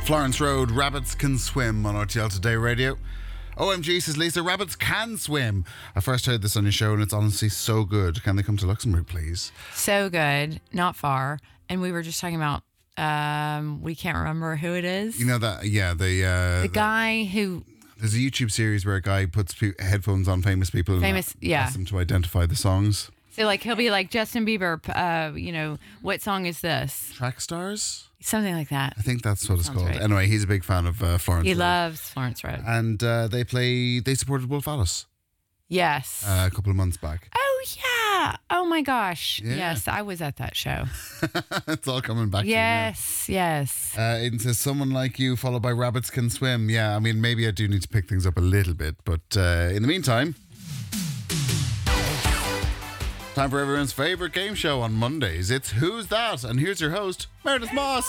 Florence Road, Rabbits Can Swim on RTL Today Radio. OMG, says Lisa, rabbits can swim. I first heard this on your show and it's honestly so good. Can they come to Luxembourg, please? So good, not far. And we were just talking about, we can't remember who it is. You know that, yeah, the guy who... There's a YouTube series where a guy puts headphones on famous people and asks them to identify the songs. So, like, he'll be like, Justin Bieber, what song is this? Track Stars? Something like that. I think that's what it's called. Right. Anyway, he's a big fan of Florence Road. He loves Florence Road. And they supported Wolf Alice. Yes. A couple of months back. Oh, yeah. Oh, my gosh. Yeah. Yes, I was at that show. It's all coming back Yes, to you now. yes. It says, someone like you, followed by Rabbits Can Swim. Yeah, I mean, maybe I do need to pick things up a little bit. But in the meantime... Time for everyone's favourite game show on Mondays. It's Who's That? And here's your host, Meredith Moss.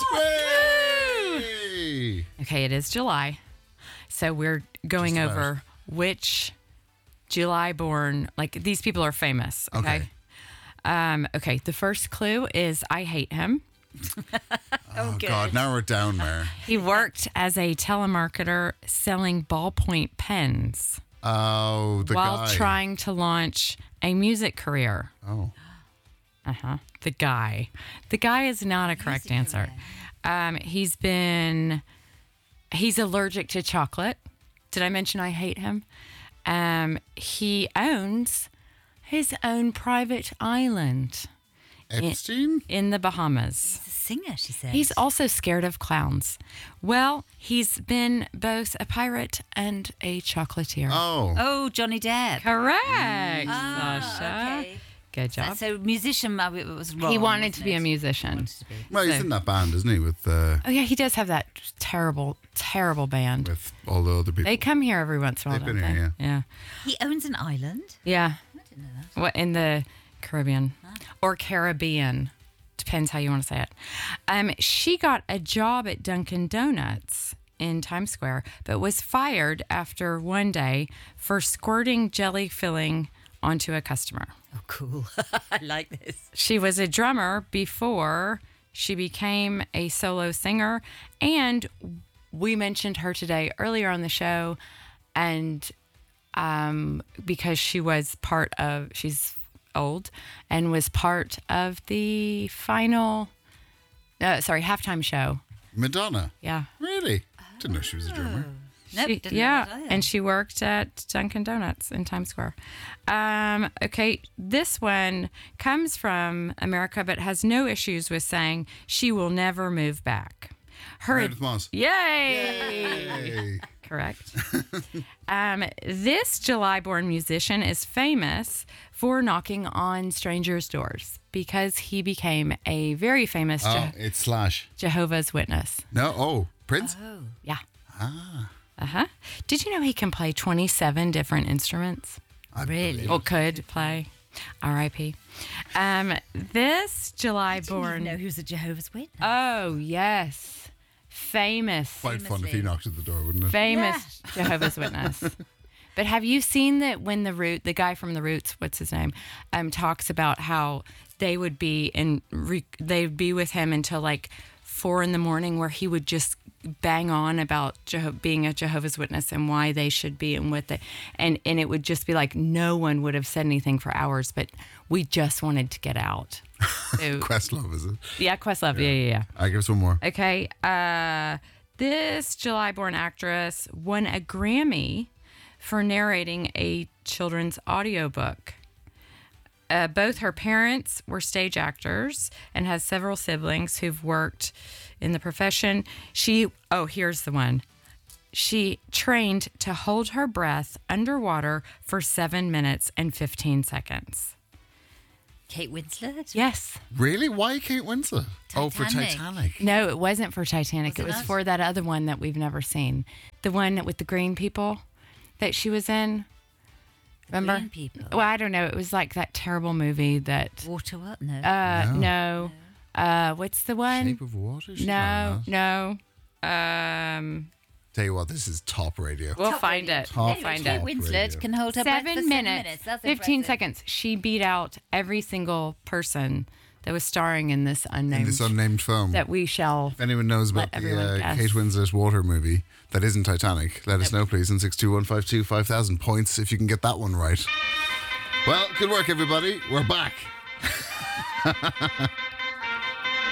Yay! Okay, it is July. So we're going over which July-born, like, these people are famous, okay? Okay, the first clue is I hate him. Oh, God, narrow it down, Mare. He worked as a telemarketer selling ballpoint pens. Oh, the guy. While trying to launch a music career. Oh. The guy. The guy is not a correct answer. He's allergic to chocolate. Did I mention I hate him? He owns his own private island. Epstein? In the Bahamas. He's a singer, she said. He's also scared of clowns. Well, he's been both a pirate and a chocolatier. Oh, Johnny Depp. Correct, Sasha. Okay. Good job. So musician, it was wrong. He wanted to be a musician. Well, he's in that band, isn't he? With oh, yeah, he does have that terrible, terrible band. With all the other people. They come here every once in a while, They've been don't here, they? Yeah. He owns an island? Yeah. I didn't know that. What, in the Caribbean. Or Caribbean. Depends how you want to say it. She got a job at Dunkin' Donuts in Times Square, but was fired after one day for squirting jelly filling onto a customer. Oh, cool. I like this. She was a drummer before she became a solo singer, and we mentioned her today earlier on the show, and because she's old and was part of the halftime show. Madonna? Yeah. Really? Didn't know she was a drummer. Nope, didn't know yeah, that either. and she worked at Dunkin' Donuts in Times Square. Okay, this one comes from America, but has no issues with saying she will never move back. Meredith Moss. Yay! Correct. This July-born musician is famous for knocking on strangers' doors because he became a very famous it's Slash. Jehovah's Witness. No, Prince? Oh. Yeah. Did you know he can play 27 different instruments? Really? Or could play. R.I.P. This July-born... I didn't know he was a Jehovah's Witness. Oh, yes. Famous. Quite fun if he knocked at the door, wouldn't it? Famous Jehovah's Witness. But have you seen that when the guy from The Roots, what's his name, talks about how they would be they'd be with him until like 4 a.m, where he would just bang on about being a Jehovah's Witness and why they should be and what they, and it would just be like no one would have said anything for hours, but we just wanted to get out. So, Questlove, is it? yeah, Questlove. Yeah. I give us one more. Okay. This July-born actress won a Grammy for narrating a children's audiobook. Both her parents were stage actors and has several siblings who've worked in the profession. Here's the one. She trained to hold her breath underwater for 7 minutes and 15 seconds. Kate Winslet? Yes. Really? Why Kate Winslet? Oh, for Titanic. No, it wasn't for Titanic. Was it it was not? for that other one that we've never seen. The one with the green people that she was in. Remember? Green people? Well, I don't know. It was like that terrible movie that... Water what? No. No. What's the one? Shape of Water? No. Tell you what, this is top radio. We'll find it. Top We'll find Kate it. Winslet radio. can hold her breath for 7 minutes, That's 15 impressive. seconds. She beat out every single person that was starring in this unnamed, In this unnamed film. that we shall. If anyone knows about Let the everyone guess. Kate Winslet water movie that isn't Titanic, let us know, please, on 62152 5000 points if you can get that one right. Well, good work, everybody. We're back.